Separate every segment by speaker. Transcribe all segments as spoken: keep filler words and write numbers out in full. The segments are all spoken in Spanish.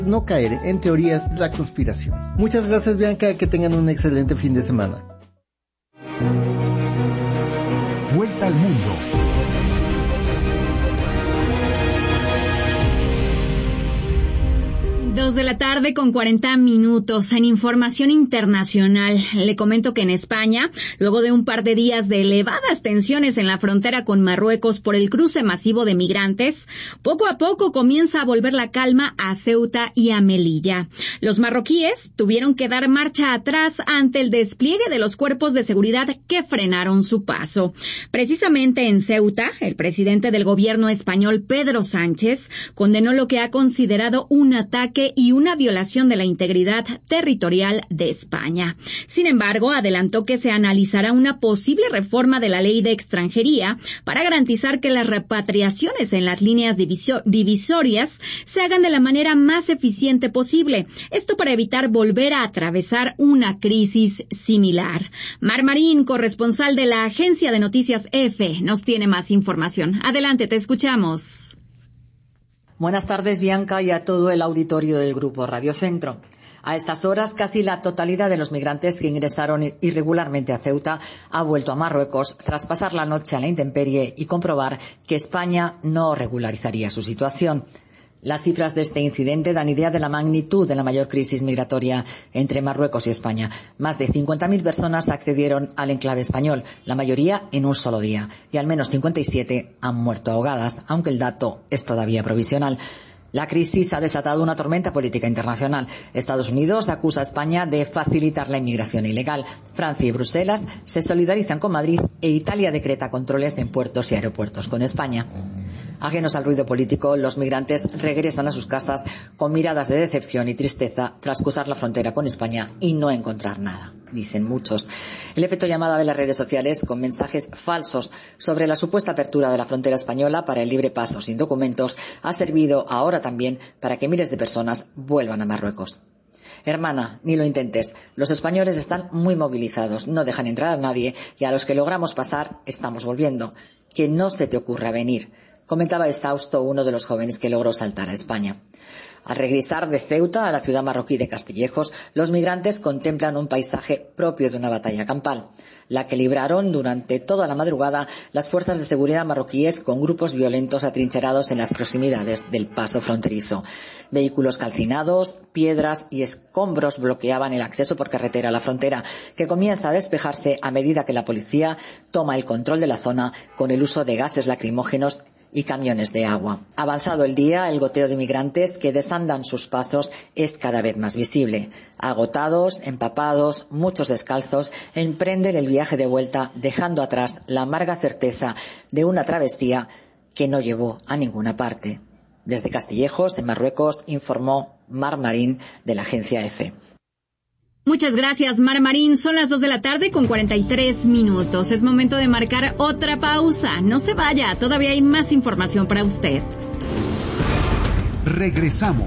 Speaker 1: no caer en teorías de la conspiración. Muchas gracias, Bianca, que tengan un excelente fin de semana.
Speaker 2: Vuelta al mundo.
Speaker 3: Dos de la tarde con cuarenta minutos. En información internacional, le comento que en España, luego de un par de días de elevadas tensiones en la frontera con Marruecos por el cruce masivo de migrantes, poco a poco comienza a volver la calma a Ceuta y a Melilla. Los marroquíes tuvieron que dar marcha atrás ante el despliegue de los cuerpos de seguridad que frenaron su paso. Precisamente en Ceuta, el presidente del gobierno español, Pedro Sánchez, condenó lo que ha considerado un ataque y una violación de la integridad territorial de España. Sin embargo, adelantó que se analizará una posible reforma de la ley de extranjería para garantizar que las repatriaciones en las líneas diviso- divisorias se hagan de la manera más eficiente posible. Esto para evitar volver a atravesar una crisis similar. Mar Marín, corresponsal de la agencia de noticias E F E, nos tiene más información. Adelante, te escuchamos.
Speaker 4: Buenas tardes, Bianca, y a todo el auditorio del Grupo Radio Centro. A estas horas, casi la totalidad de los migrantes que ingresaron irregularmente a Ceuta ha vuelto a Marruecos tras pasar la noche a la intemperie y comprobar que España no regularizaría su situación. Las cifras de este incidente dan idea de la magnitud de la mayor crisis migratoria entre Marruecos y España. Más de cincuenta mil personas accedieron al enclave español, la mayoría en un solo día, y al menos cincuenta y siete han muerto ahogadas, aunque el dato es todavía provisional. La crisis ha desatado una tormenta política internacional. Estados Unidos acusa a España de facilitar la inmigración ilegal. Francia y Bruselas se solidarizan con Madrid e Italia decreta controles en puertos y aeropuertos con España. Ajenos al ruido político, los migrantes regresan a sus casas con miradas de decepción y tristeza tras cruzar la frontera con España y no encontrar nada, dicen muchos. El efecto llamada de las redes sociales con mensajes falsos sobre la supuesta apertura de la frontera española para el libre paso sin documentos ha servido ahora también para que miles de personas vuelvan a Marruecos. Hermana, ni lo intentes. Los españoles están muy movilizados, no dejan entrar a nadie y a los que logramos pasar estamos volviendo. Que no se te ocurra venir, comentaba exhausto uno de los jóvenes que logró saltar a España. Al regresar de Ceuta a la ciudad marroquí de Castillejos, los migrantes contemplan un paisaje propio de una batalla campal, la que libraron durante toda la madrugada las fuerzas de seguridad marroquíes con grupos violentos atrincherados en las proximidades del paso fronterizo. Vehículos calcinados, piedras y escombros bloqueaban el acceso por carretera a la frontera, que comienza a despejarse a medida que la policía toma el control de la zona con el uso de gases lacrimógenos y camiones de agua. Avanzado el día, el goteo de migrantes que desandan sus pasos es cada vez más visible. Agotados, empapados, muchos descalzos, emprenden el viaje de vuelta, dejando atrás la amarga certeza de una travesía que no llevó a ninguna parte. Desde Castillejos, en Marruecos, informó Mar Marín de la agencia E F E.
Speaker 3: Muchas gracias, Mar Marín. Son las dos de la tarde con cuarenta y tres minutos. Es momento de marcar otra pausa. No se vaya, todavía hay más información para usted.
Speaker 2: Regresamos.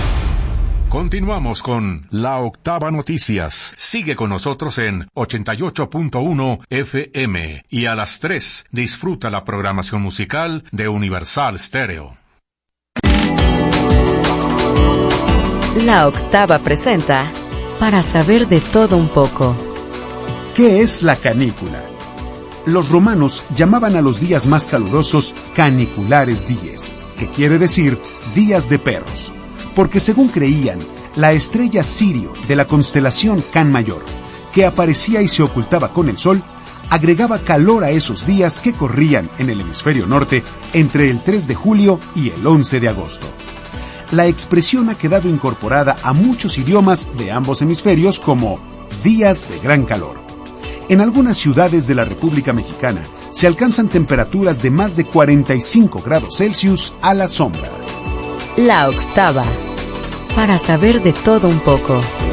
Speaker 5: Continuamos con La Octava Noticias. Sigue con nosotros en ochenta y ocho punto uno F M y a las tres disfruta la programación musical de Universal Stereo.
Speaker 6: La Octava presenta Para saber de todo un poco.
Speaker 2: ¿Qué es la canícula? Los romanos llamaban a los días más calurosos caniculares dies, que quiere decir días de perros, porque según creían, la estrella Sirio de la constelación Can Mayor, que aparecía y se ocultaba con el sol, agregaba calor a esos días que corrían en el hemisferio norte entre el tres de julio y el once de agosto. La expresión ha quedado incorporada a muchos idiomas de ambos hemisferios como días de gran calor. En algunas ciudades de la República Mexicana se alcanzan temperaturas de más de cuarenta y cinco grados Celsius a la sombra.
Speaker 6: La Octava, para saber de todo un poco.